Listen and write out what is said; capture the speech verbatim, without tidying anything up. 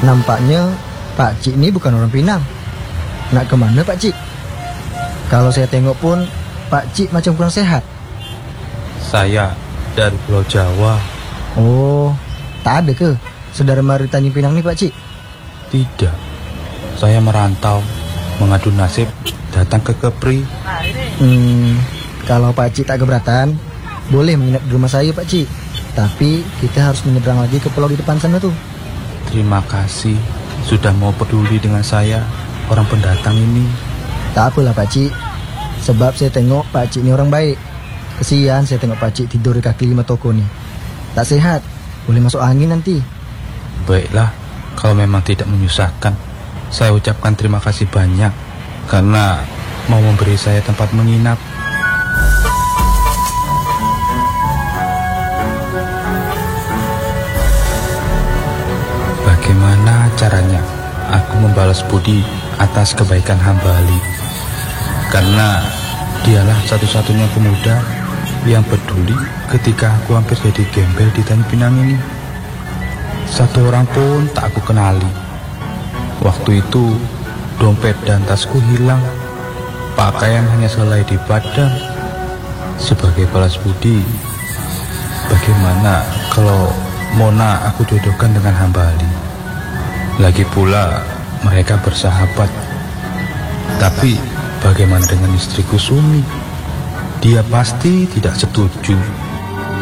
Nampaknya Pak Cik ini bukan orang Pinang. Nak kemana Pak Cik? Kalau saya tengok pun Pak Cik macam kurang sehat. Saya dari Pulau Jawa. Oh, tak ada ke saudara mari Tanjung Pinang ni Pak Cik? Tidak. Saya merantau, mengadu nasib, datang ke Kepri. Hmm, kalau Pak Cik tak keberatan, boleh menginap di rumah saya Pak Cik. Tapi kita harus menyeberang lagi ke pulau di depan sana tuh. Terima kasih sudah mau peduli dengan saya, orang pendatang ini. Tak apalah Pak Cik, sebab saya tengok Pak Cik ni orang baik. Kesian saya tengok Pak Cik tidur di kaki lima toko ni. Tak sehat, boleh masuk angin nanti. Baiklah, kalau memang tidak menyusahkan, saya ucapkan terima kasih banyak karena mau memberi saya tempat menginap. Bagaimana caranya aku membalas budi atas kebaikan hamba Ali? Karena dialah satu-satunya pemuda yang peduli ketika aku hampir jadi gembel di Tanjung Pinang ini. Satu orang pun tak aku kenali. Waktu itu dompet dan tasku hilang, pakaian hanya selai di badan. Sebagai balas budi, bagaimana kalau Mona aku jodohkan dengan hamba Ali? Lagi pula mereka bersahabat. Tapi bagaimana dengan istriku Sumi? Dia pasti tidak setuju